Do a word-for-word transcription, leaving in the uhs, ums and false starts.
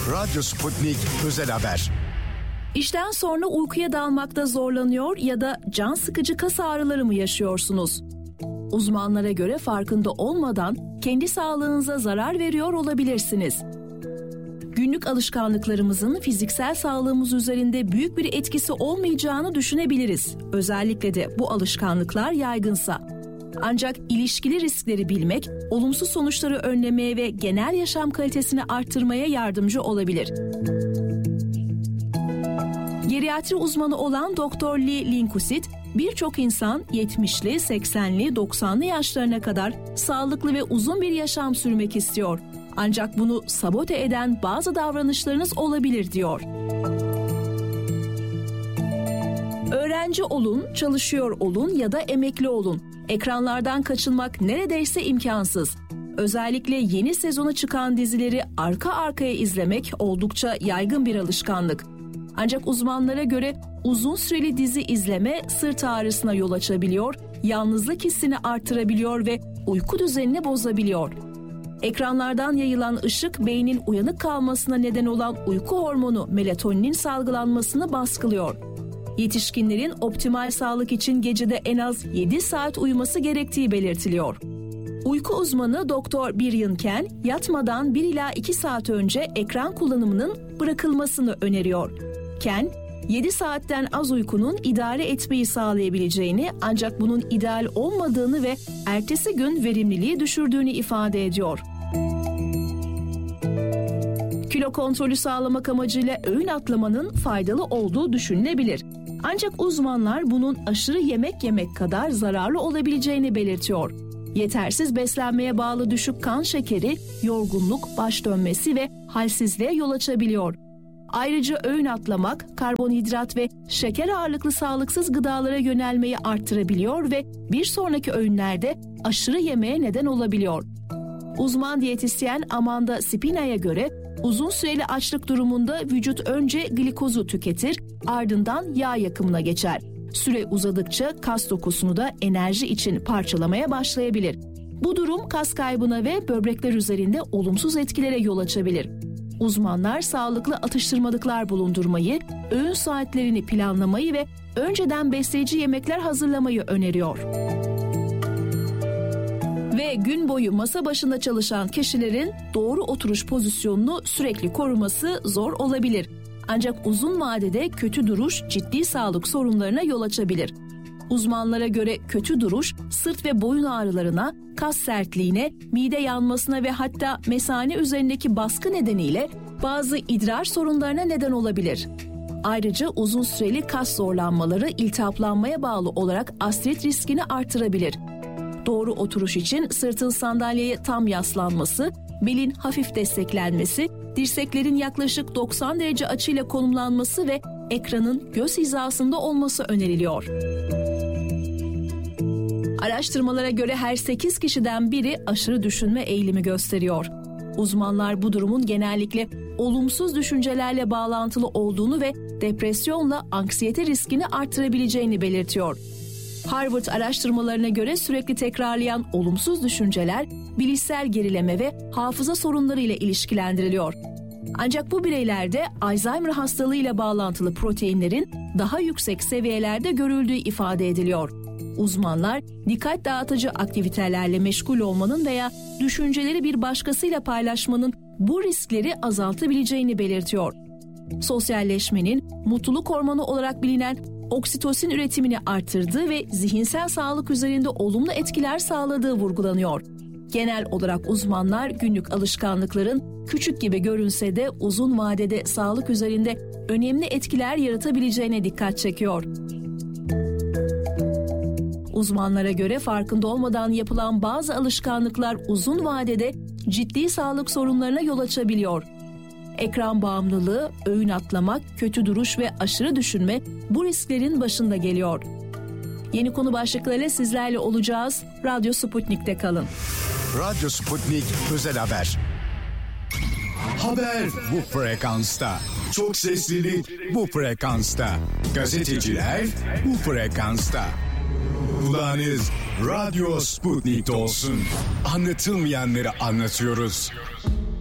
Radyo Sputnik Özel Haber. İşten sonra uykuya dalmakta zorlanıyor ya da can sıkıcı kas ağrıları mı yaşıyorsunuz? Uzmanlara göre farkında olmadan kendi sağlığınıza zarar veriyor olabilirsiniz. Günlük alışkanlıklarımızın fiziksel sağlığımız üzerinde büyük bir etkisi olmayacağını düşünebiliriz. Özellikle de bu alışkanlıklar yaygınsa. Ancak ilişkili riskleri bilmek, olumsuz sonuçları önlemeye ve genel yaşam kalitesini arttırmaya yardımcı olabilir. Geriatri uzmanı olan Doktor Lee Linkusit, birçok insan yetmişli, seksenli, doksanlı yaşlarına kadar sağlıklı ve uzun bir yaşam sürmek istiyor. Ancak bunu sabote eden bazı davranışlarınız olabilir diyor. Öğrenci olun, çalışıyor olun ya da emekli olun. Ekranlardan kaçınmak neredeyse imkansız. Özellikle yeni sezona çıkan dizileri arka arkaya izlemek oldukça yaygın bir alışkanlık. Ancak uzmanlara göre uzun süreli dizi izleme sırt ağrısına yol açabiliyor, yalnızlık hissini artırabiliyor ve uyku düzenini bozabiliyor. Ekranlardan yayılan ışık beynin uyanık kalmasına neden olan uyku hormonu melatoninin salgılanmasını baskılıyor. Yetişkinlerin optimal sağlık için gecede en az yedi saat uyuması gerektiği belirtiliyor. Uyku uzmanı Doktor Brian Ken, yatmadan bir ila iki saat önce ekran kullanımının bırakılmasını öneriyor. Ken, yedi saatten az uykunun idare etmeyi sağlayabileceğini ancak bunun ideal olmadığını ve ertesi gün verimliliği düşürdüğünü ifade ediyor. Kilo kontrolü sağlamak amacıyla öğün atlamanın faydalı olduğu düşünülebilir. Ancak uzmanlar bunun aşırı yemek yemek kadar zararlı olabileceğini belirtiyor. Yetersiz beslenmeye bağlı düşük kan şekeri, yorgunluk, baş dönmesi ve halsizliğe yol açabiliyor. Ayrıca öğün atlamak, karbonhidrat ve şeker ağırlıklı sağlıksız gıdalara yönelmeyi arttırabiliyor ve bir sonraki öğünlerde aşırı yemeğe neden olabiliyor. Uzman diyetisyen Amanda Spina'ya göre uzun süreli açlık durumunda vücut önce glikozu tüketir, ardından yağ yakımına geçer. Süre uzadıkça kas dokusunu da enerji için parçalamaya başlayabilir. Bu durum kas kaybına ve böbrekler üzerinde olumsuz etkilere yol açabilir. Uzmanlar sağlıklı atıştırmalıklar bulundurmayı, öğün saatlerini planlamayı ve önceden besleyici yemekler hazırlamayı öneriyor. Ve gün boyu masa başında çalışan kişilerin doğru oturuş pozisyonunu sürekli koruması zor olabilir. Ancak uzun vadede kötü duruş ciddi sağlık sorunlarına yol açabilir. Uzmanlara göre kötü duruş sırt ve boyun ağrılarına, kas sertliğine, mide yanmasına ve hatta mesane üzerindeki baskı nedeniyle bazı idrar sorunlarına neden olabilir. Ayrıca uzun süreli kas zorlanmaları iltihaplanmaya bağlı olarak astrit riskini artırabilir. Doğru oturuş için sırtın sandalyeye tam yaslanması, belin hafif desteklenmesi, dirseklerin yaklaşık doksan derece açıyla konumlanması ve ekranın göz hizasında olması öneriliyor. Araştırmalara göre her sekiz kişiden biri aşırı düşünme eğilimi gösteriyor. Uzmanlar bu durumun genellikle olumsuz düşüncelerle bağlantılı olduğunu ve depresyonla anksiyete riskini artırabileceğini belirtiyor. Harvard araştırmalarına göre sürekli tekrarlayan olumsuz düşünceler bilişsel gerileme ve hafıza sorunları ile ilişkilendiriliyor. Ancak bu bireylerde Alzheimer hastalığı ile bağlantılı proteinlerin daha yüksek seviyelerde görüldüğü ifade ediliyor. Uzmanlar dikkat dağıtıcı aktivitelerle meşgul olmanın veya düşünceleri bir başkasıyla paylaşmanın bu riskleri azaltabileceğini belirtiyor. Sosyalleşmenin mutluluk hormonu olarak bilinen oksitosin üretimini artırdığı ve zihinsel sağlık üzerinde olumlu etkiler sağladığı vurgulanıyor. Genel olarak uzmanlar günlük alışkanlıkların küçük gibi görünse de uzun vadede sağlık üzerinde önemli etkiler yaratabileceğine dikkat çekiyor. Uzmanlara göre farkında olmadan yapılan bazı alışkanlıklar uzun vadede ciddi sağlık sorunlarına yol açabiliyor. Ekran bağımlılığı, öğün atlamak, kötü duruş ve aşırı düşünme bu risklerin başında geliyor. Yeni konu başlıklarıyla sizlerle olacağız. Radyo Sputnik'te kalın. Radyo Sputnik Özel Haber. Haber bu frekansta. Çok seslilik bu frekansta. Gazeteciler bu frekansta. Kulağınız Radyo Sputnik'te olsun. Anlatılmayanları anlatıyoruz.